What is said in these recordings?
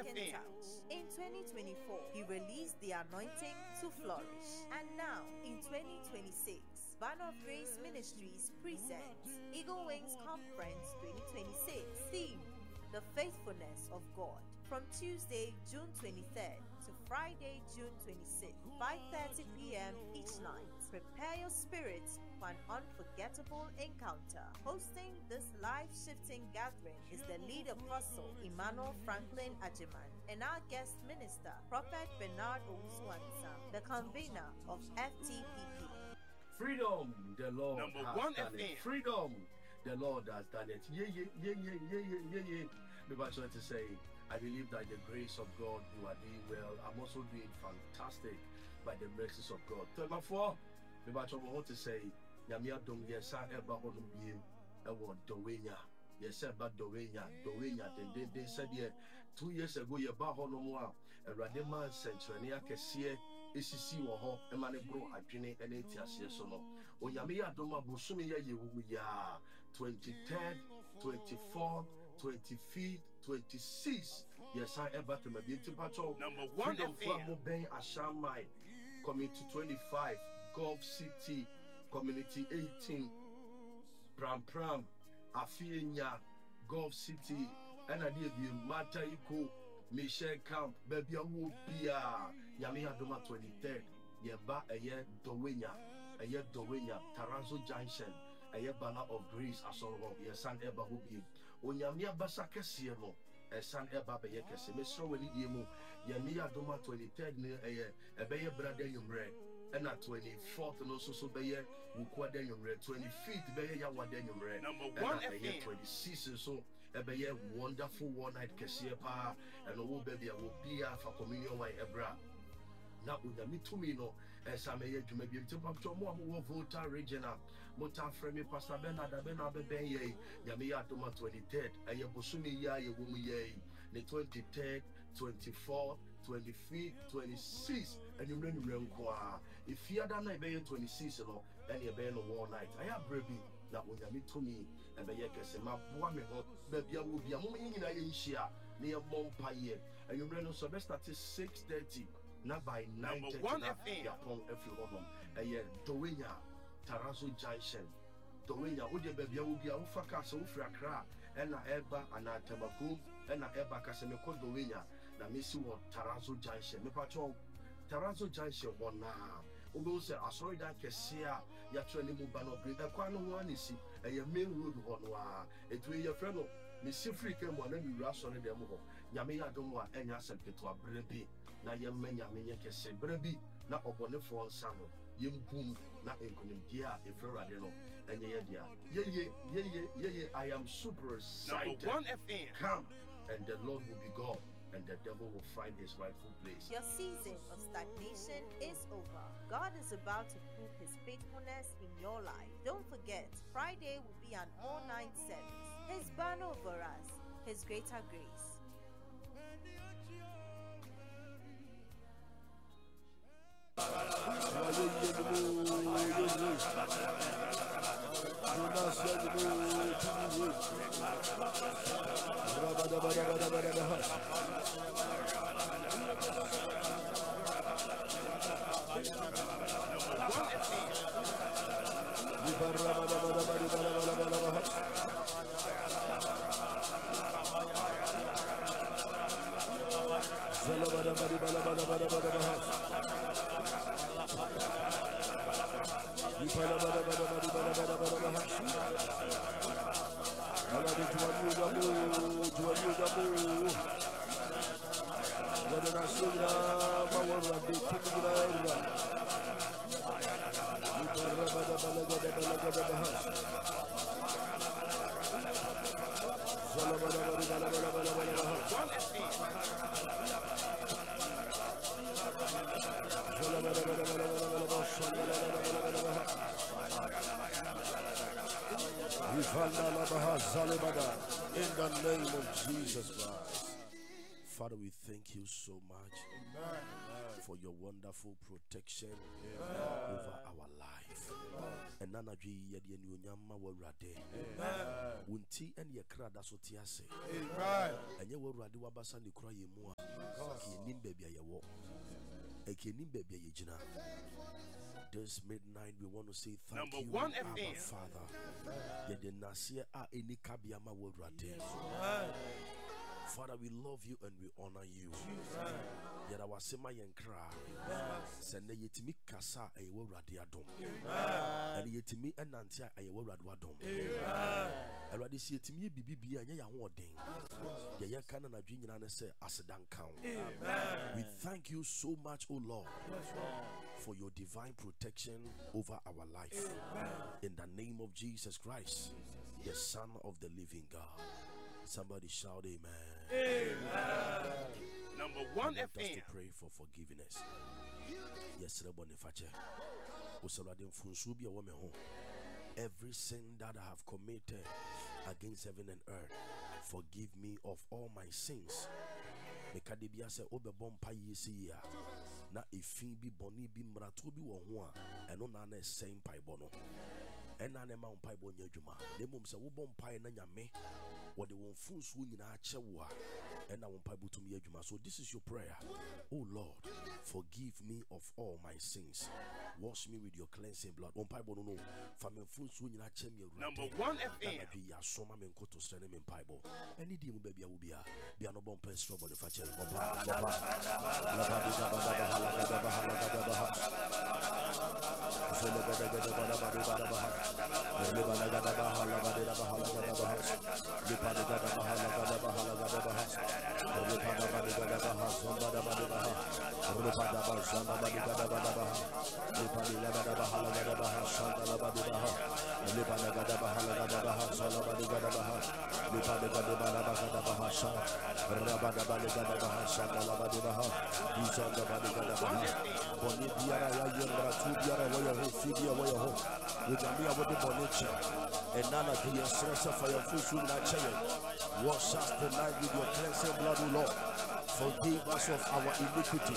second touch. In 2024, he released the anointing to flourish. And now, in 2026, Banner of Grace Ministries presents Eagle Wings Conference 2026. Theme: The Faithfulness of God. From Tuesday, June 23rd to Friday, June 26th, 5:30 p.m. each night. Prepare your spirit for an unforgettable encounter. Hosting this life-shifting gathering is the lead apostle, Emmanuel Franklin Ajiman, and our guest minister, Prophet Bernard Owusu-Ansah, the convener of FTPP. Freedom, the Lord Number has one done FM. it. Freedom, the Lord has done it. Yeah. Maybe I trying to say, I believe that the grace of God, you are doing well. I'm also doing fantastic by the mercies of God. Tell my four, maybe I want to say, Yamia Dom, yes, I ever want to be a word, Dowenya. Yes, about Dowenya. They said, yeah, 2 years ago, you're about Honomoa, a Radema Centrania Cassia. ECC wɔ hɔ ɛma ne bro adwene ɛne ntiaseɛ so no onyame yɛ adom a bosome yɛ yɛwu ya 23rd 24th 25th 26th yɛsan ɛba tɛma bi nti patɔ Number one Freedom FM. Flag mo bɛn Ashamai Community 25 Gulf City Community 18 Pram Afienya Gulf City ɛna deɛ bi Mata Iko Michelle Camp, baby, I will be Yami Adoma 23rd. Yeba a year Dowenya, Taranzo Junction, a year Banner of Grace, as all your son Eba will be. On Yamia Basaka Siemo, a son Eba Bayakasi, Mr. Willie Yemo, Yami Adoma 23rd near a Bayer Brother Yumre. And at 24th and also so Bayer Mukwa Daniel Red, 25th Bayer Yawa Daniel Red, Number one and FM. 26th so a Bayer wonderful one night Cassia and all baby I will be for communion my Ebra. Now with the me no as I may to maybe to more voter regional Mota Frame Pastor Bernard Benye Yamia Doma 23rd and Yabusumi Ya Yawumi Ye the 23rd 24th 25th 26th and you run if you are done I be 26 and you be no war night I have baby that when you to me and be yakase ma boa me ho baby will be a moment in a share near Montpellier and you run so best at 6:30 now by 9:30 Yapon everyone Dowenya Taranzo Junction Dowenya Ode baby will be a ufaka so Accra and Eba and Tabakum and Eba Casemeko Dowenya na Messi wa Taranzo Junction me patron Taranzo Junction one na Obo say asori da kese a ya tro ni mu ba no bre kwa no ho anisi e main road ho no a etu ye frɛ no me sifri ke mo na mi wura so ne dem ho nyame ya dom a enya asɛmpeto abre bi na ye manya me ye kese bre bi na obonefo nsa no ye mbum na enkonimdi a efrɛ no enye ye dia ye I am super excited. Number one FM. Come and the Lord will be God and the devil will find his rightful place. Your season of stagnation is over. God is about to prove his faithfulness in your life. Don't forget, Friday will be an all-night service. His banner over us, his greater grace. In the name of Jesus Christ. Father, we thank you so much for your wonderful protection over our life. And nana ji yedi eni onyama wawrade. Unti eni yekrada sotiase. Enye wawrade wabasa ni kura yemua. Ki baby ayewo. Eki baby ayejina. This midnight we want to say thank Number you, one Abba FM. Father. Yedi nasie a eni kabiyama wawrade. Father, we love you and we honor you. Yet our sema yenkra send yetimi kasa ayewo rade adom. And yetimi enantia ayewo rade adom. Erade si yetimi bibibi anya ya hoden. Ye ye kana na dwi nyina ne se asedan kan. We thank you so much, O Lord, for your divine protection over our life. In the name of Jesus Christ, the Son of the living God. Somebody shout amen. Number one I want us FM. to pray for forgiveness. Yes, Rebonifache. Every sin that I have committed against heaven and earth, forgive me of all my sins. Mekadibia se obe bompa yesi ya na efin bi boni bi mrato bi wo ho a eno na na sen pai bono ena na ma pai bo nya dwuma na mum se wo bompa na nyame wo de won funsu nyina ache wo a ena won pai butum ya dwuma. So this is your prayer. Oh Lord, forgive me of all my sins, wash me with your cleansing blood. Won pai bo no fa me funsu nyina ache me awurade. Number one FM. Na bi ya soma me nkoto sene me pai bo eni di mu ba bia wo bia no bompa stro bo de fa che wash us tonight with your cleansing blood, O Lord. Forgive us of our iniquity.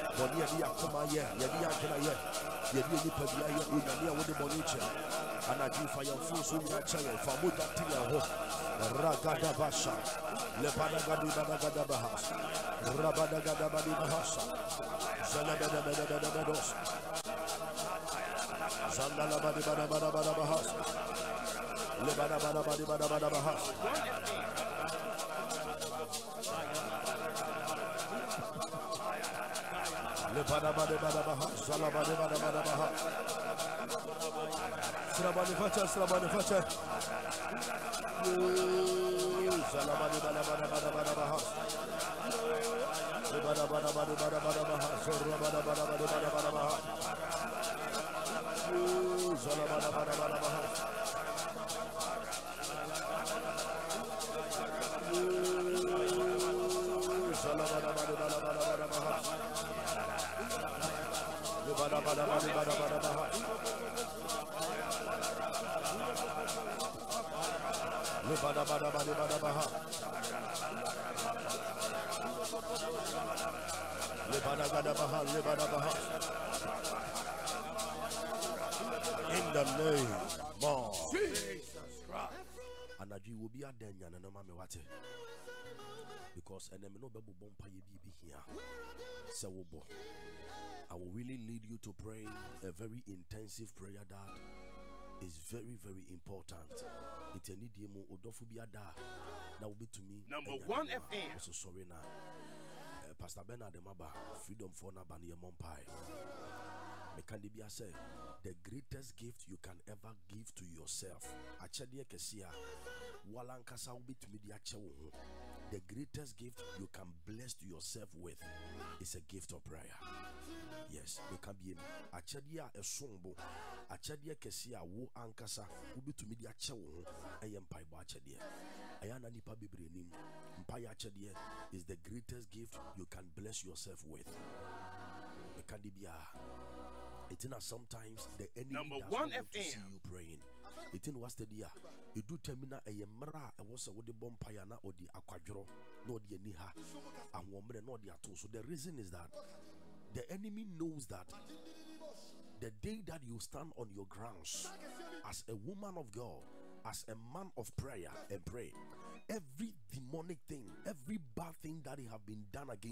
And I give for your food soon that child for Mudatia Ragadabasha Lepadagadi Rabadagadabadi Bahasa Zalabadabados Zandalabadi Badabadabahas Lebadabadabadi Badabadabahas Lebadabadabadabahas Zalabadabadabahas Srabani Facha Zalabadi Badabadabadabahas Lebadabadabadabadabahas Zorabadabadabadabahas Zalabadabadabadabahas in the name of Jesus Christ. And you will be a denya na mama wate because enemy no bebu bompa ye bi here. So I will really lead you to pray a very intensive prayer that is very, very important. It's a need you odofu bi ada na will be to me. Number one FM. So sorry na. Pastor Bernard Maba, Freedom for Nabani Mompai. Mekandibia say, the greatest gift you can ever give to yourself. Achadia Kesia, Walankasa will be to me the greatest gift you can bless yourself with is a gift of prayer. Yes, you can be Achadia a sombo, Achadia Kesia, Wo Ankasa, will be to me the Achaw, I am Pai Bachadia. Ayana Nipa Bibrinim. Mpaya Chadia is the greatest gift you can bless yourself with. Mekandibia It's in sometimes the enemy Number does one not want to see FM. you praying. It's in what's the dia. You do termina a yamara, a was a woody bompayana or the aquadro, no the niha, and woman, no the ato. So the reason is that the enemy knows that the day that you stand on your grounds as a woman of God, as a man of prayer and pray, every demonic thing, every bad thing that he have been done against